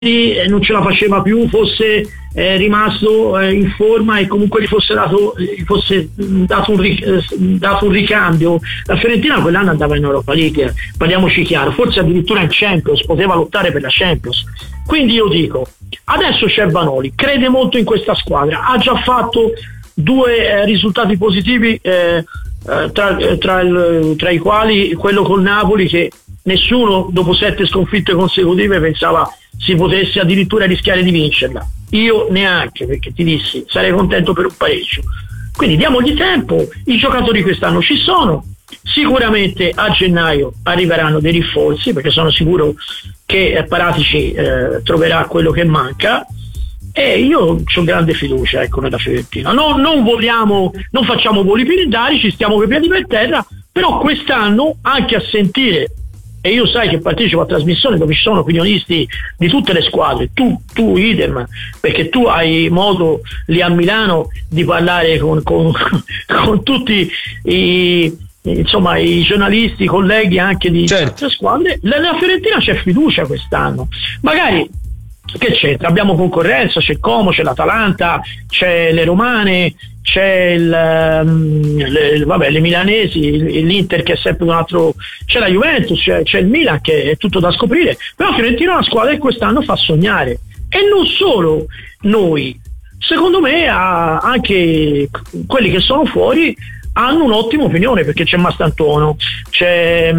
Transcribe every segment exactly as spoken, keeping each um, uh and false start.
eh, non ce la faceva più, fosse eh, rimasto eh, in forma e comunque gli fosse dato, gli fosse dato, un ric- dato un ricambio. La Fiorentina quell'anno andava in Europa League, parliamoci chiaro, forse addirittura in Champions, poteva lottare per la Champions. Quindi io dico, adesso c'è Vanoli, crede molto in questa squadra, ha già fatto due eh, risultati positivi, eh, eh, tra, eh, tra, il, tra i quali quello col Napoli, che nessuno dopo sette sconfitte consecutive pensava si potesse addirittura rischiare di vincerla. Io neanche, perché ti dissi sarei contento per un pareggio. Quindi diamogli tempo, i giocatori quest'anno ci sono, sicuramente a gennaio arriveranno dei rinforzi, perché sono sicuro che Paratici eh, troverà quello che manca, e io ho grande fiducia, ecco, nella Fiorentina. No, non vogliamo, non facciamo voli pilindari, ci stiamo coi piedi per terra, però quest'anno, anche a sentire, e io sai che partecipo a trasmissioni dove ci sono opinionisti di tutte le squadre, tu, tu idem, perché tu hai modo lì a Milano di parlare con, con, con tutti i, insomma, i giornalisti, i colleghi anche di certo. altre squadre. Nella Fiorentina c'è fiducia quest'anno, magari che c'entra, abbiamo concorrenza, c'è Como, c'è l'Atalanta, c'è le Romane, c'è il, um, le, vabbè, le milanesi, l'Inter che è sempre un altro, c'è la Juventus, c'è, c'è il Milan che è tutto da scoprire, però Fiorentina è una squadra che quest'anno fa sognare, e non solo noi, secondo me ha anche quelli che sono fuori hanno un'ottima opinione, perché c'è Mastantuono, c'è,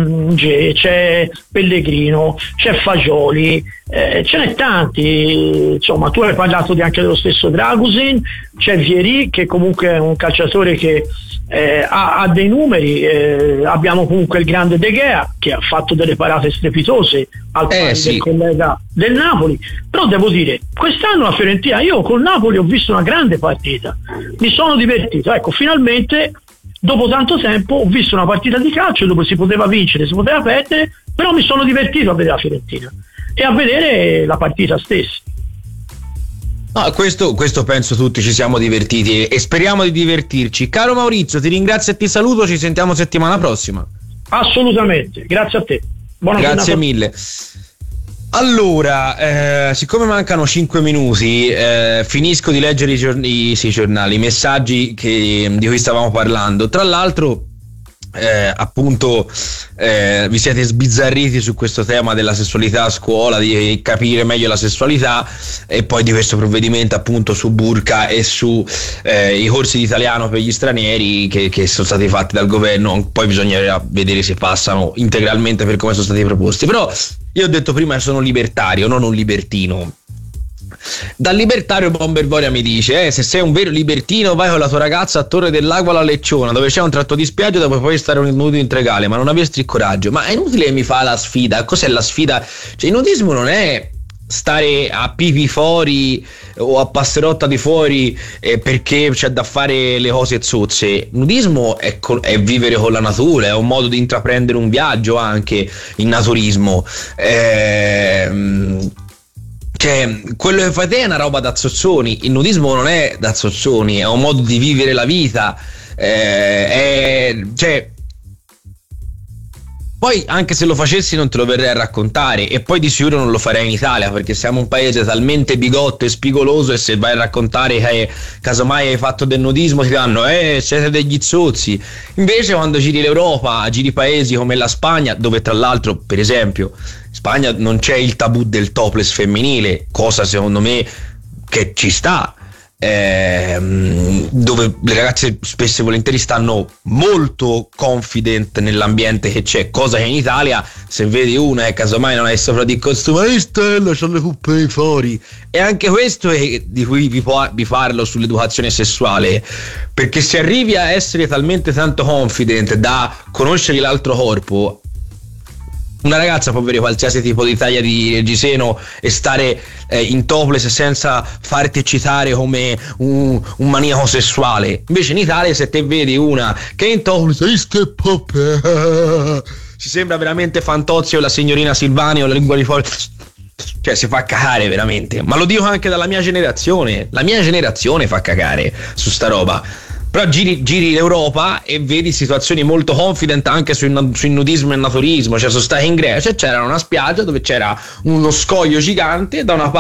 c'è Pellegrino, c'è Fagioli, eh, ce n'è tanti, insomma tu hai parlato anche dello stesso Dragusin, c'è Vieri che comunque è un calciatore che eh, ha, ha dei numeri, eh, abbiamo comunque il grande De Gea che ha fatto delle parate strepitose al pari eh, sì. del collega del Napoli, però devo dire quest'anno la Fiorentina, io col Napoli ho visto una grande partita, mi sono divertito, ecco, finalmente dopo tanto tempo ho visto una partita di calcio dove si poteva vincere, si poteva perdere, però mi sono divertito a vedere la Fiorentina e a vedere la partita stessa. No, questo, questo penso tutti ci siamo divertiti e speriamo di divertirci. Caro Maurizio, ti ringrazio e ti saluto, ci sentiamo settimana prossima. Assolutamente, grazie a te. Buona Grazie giornata. mille. Allora, eh, siccome mancano cinque minuti, eh, finisco di leggere i, giorni, i, sì, i giornali, i messaggi che, di cui stavamo parlando. Tra l'altro, eh, appunto, eh, vi siete sbizzarriti su questo tema della sessualità a scuola, di capire meglio la sessualità, e poi di questo provvedimento appunto su burka e su eh, i corsi di italiano per gli stranieri che, che sono stati fatti dal governo. Poi bisognerà vedere se passano integralmente per come sono stati proposti, però io ho detto prima che sono libertario, non un libertino. Dal libertario Bomber Boria mi dice: eh, se sei un vero libertino vai con la tua ragazza a Torre del Lago alla Lecciona, dove c'è un tratto di spiaggia dove puoi stare un nudo in tregale, ma non avresti il coraggio. Ma è inutile che mi fa la sfida. Cos'è la sfida? Cioè, il nudismo non è stare a pipi fuori o a passerotta di fuori eh, perché c'è da fare le cose zozze. Nudismo è, co- è vivere con la natura, è un modo di intraprendere un viaggio anche in naturismo. Ehm Cioè, quello che fai te è una roba da zozzoni, il nudismo non è da zozzoni, è un modo di vivere la vita, eh, è, cioè, poi anche se lo facessi non te lo verrei a raccontare, e poi di sicuro non lo farei in Italia, perché siamo un paese talmente bigotto e spigoloso, e se vai a raccontare che casomai hai fatto del nudismo ti danno eh siete degli zozzi. Invece quando giri l'Europa, giri paesi come la Spagna, dove tra l'altro per esempio in Spagna non c'è il tabù del topless femminile, cosa secondo me che ci sta, ehm, dove le ragazze spesso e volentieri stanno molto confident nell'ambiente che c'è, cosa che in Italia se vedi una e casomai non è sopra di costume, ehi Stella c'ho le cuppe fuori. E anche questo è di cui vi, può, vi parlo sull'educazione sessuale, perché se arrivi a essere talmente tanto confident da conoscere l'altro corpo, una ragazza può avere qualsiasi tipo di taglia di reggiseno e stare eh, in topless senza farti eccitare come un, un maniaco sessuale. Invece in Italia se te vedi una che è in topless, che pop, ci sembra veramente Fantozzi o la signorina Silvani o la lingua di fuori, cioè si fa cagare veramente. Ma lo dico anche dalla mia generazione, la mia generazione fa cagare su sta roba. Però giri, giri l'Europa e vedi situazioni molto confident anche sul, sul nudismo e naturismo. Cioè, sono stato in Grecia e c'era una spiaggia dove c'era uno scoglio gigante, da una parte